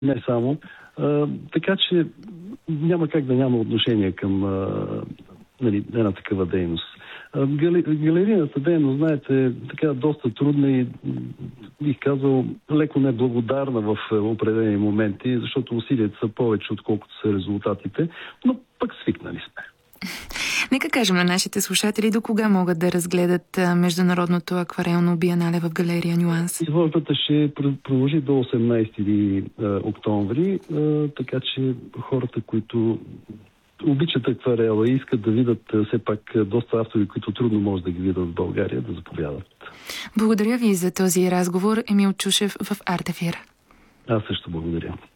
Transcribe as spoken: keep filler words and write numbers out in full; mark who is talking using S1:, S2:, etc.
S1: не само. А, така че няма как да няма отношение към а, нали, една такава дейност. Галерийната дейност, знаете, е така доста трудна и, бих казал, леко неблагодарна в определени моменти, защото усилията са повече, отколкото са резултатите, но пък свикнали сме.
S2: Нека кажем на нашите слушатели до кога могат да разгледат Международното акварелно биенале в галерия Нюанс.
S1: Изложбата ще продължи до осемнайсети октомври, така че хората, които обичат акварела и искат да видят все пак доста автори, които трудно може да ги видят в България, да заповядат.
S2: Благодаря ви за този разговор, Емил Чушев в Арт ефир.
S1: Аз също благодаря.